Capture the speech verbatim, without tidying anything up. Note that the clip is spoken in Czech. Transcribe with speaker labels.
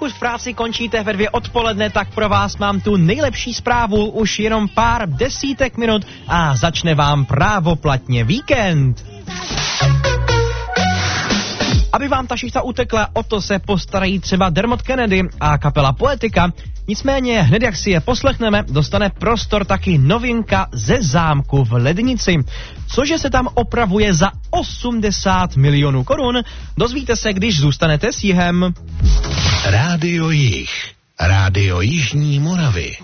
Speaker 1: Pokud v práci končíte ve dvě odpoledne, tak pro vás mám tu nejlepší zprávu, už jenom pár desítek minut a začne vám právoplatně víkend. Aby vám ta šichta utekla, o to se postarají třeba Dermot Kennedy a kapela Poetika. Nicméně hned jak si je poslechneme, dostane prostor taky novinka ze zámku v Lednici. Cože se tam opravuje za osmdesát milionů korun, dozvíte se, když zůstanete s Jihem.
Speaker 2: Rádio Jih, Rádio Jižní Moravy.